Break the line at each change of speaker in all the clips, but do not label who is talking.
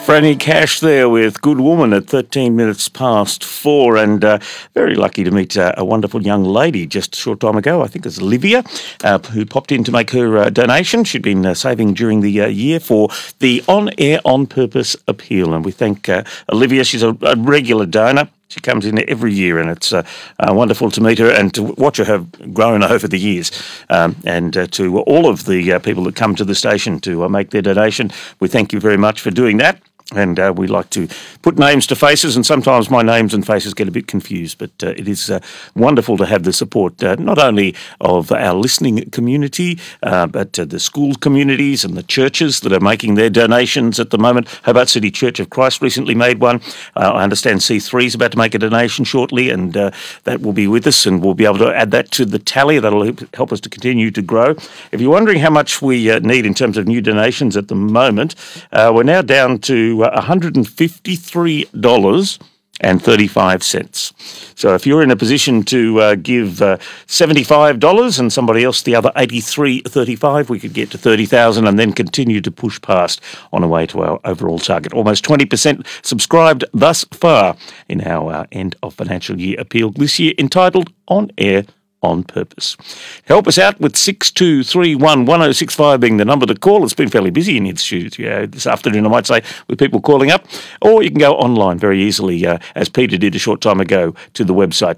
Franny Cash there with Good Woman at 13 minutes past 4, and very lucky to meet a wonderful young lady just a short time ago. I think it's Olivia, who popped in to make her donation. She'd been saving during the year for the On Air On Purpose appeal, and we thank Olivia. She's a regular donor. She comes in every year, and it's wonderful to meet her and to watch her have grown over the years. And to all of the people that come to the station to make their donation, we thank you very much for doing that. And we like to put names to faces, and sometimes my names and faces get a bit confused, but it is wonderful to have the support not only of our listening community, but the school communities and the churches that are making their donations at the moment. Hobart City Church of Christ recently made one. I understand C3 is about to make a donation shortly, and that will be with us, and we'll be able to add that to the tally. That'll help us to continue to grow. If you're wondering how much we need in terms of new donations at the moment, we're now down to $153.35. So if you're in a position to give $75 and somebody else the other $83.35, we could get to $30,000 and then continue to push past on our way to our overall target. Almost 20% subscribed thus far in our end of financial year appeal this year, entitled On Air On Purpose. Help us out with 6231 1065 being the number to call. It's been fairly busy in the studio this afternoon, I might say, with people calling up. Or you can go online very easily, as Peter did a short time ago, to the website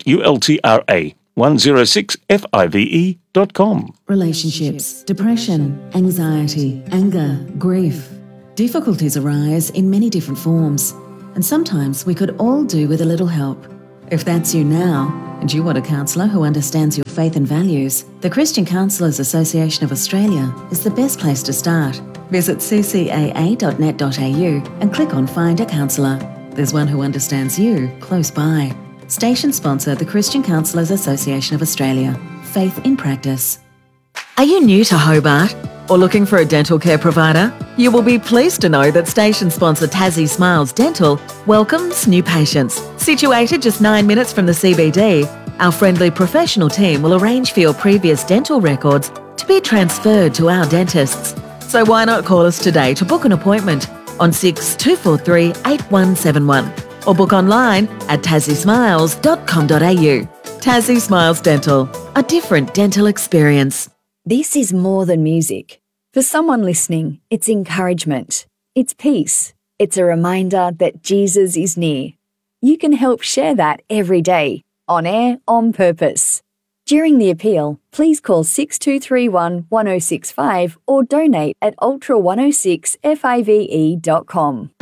ultra106five.com.
Relationships, depression, anxiety, anger, grief. Difficulties arise in many different forms, and sometimes we could all do with a little help. If that's you now, and you want a counsellor who understands your faith and values, the Christian Counsellors Association of Australia is the best place to start. Visit ccaa.net.au and click on Find a Counsellor. There's one who understands you close by. Station sponsor, the Christian Counsellors Association of Australia. Faith in practice. Are you new to Hobart or looking for a dental care provider? You will be pleased to know that station sponsor Tassie Smiles Dental welcomes new patients. Situated just 9 minutes from the CBD, our friendly professional team will arrange for your previous dental records to be transferred to our dentists. So why not call us today to book an appointment on 6243 8171 or book online at tassiesmiles.com.au. Tassie Smiles Dental, a different dental experience.
This is more than music. For someone listening, it's encouragement. It's peace. It's a reminder that Jesus is near. You can help share that every day, on air, on purpose. During the appeal, please call 6231 1065 or donate at ultra106five.com.